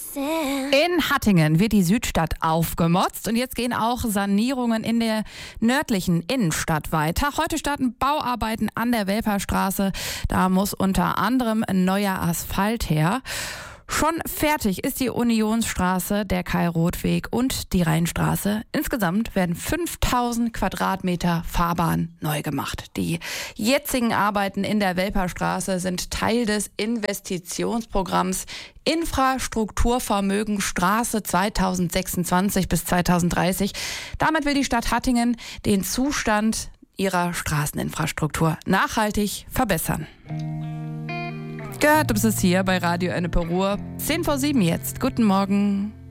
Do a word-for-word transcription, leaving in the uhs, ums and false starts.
In Hattingen wird die Südstadt aufgemotzt und jetzt gehen auch Sanierungen in der nördlichen Innenstadt weiter. Heute starten Bauarbeiten an der Welperstraße. Da muss unter anderem ein neuer Asphalt her. Schon fertig ist die Unionsstraße, der Kai-Roth-Weg und die Rheinstraße. Insgesamt werden fünftausend Quadratmeter Fahrbahn neu gemacht. Die jetzigen Arbeiten in der Welperstraße sind Teil des Investitionsprogramms Infrastrukturvermögen Straße zweitausendsechsundzwanzig bis zweitausenddreißig. Damit will die Stadt Hattingen den Zustand ihrer Straßeninfrastruktur nachhaltig verbessern. Gehört, du bist es hier bei Radio Ennepe Ruhr. zehn vor sieben jetzt. Guten Morgen.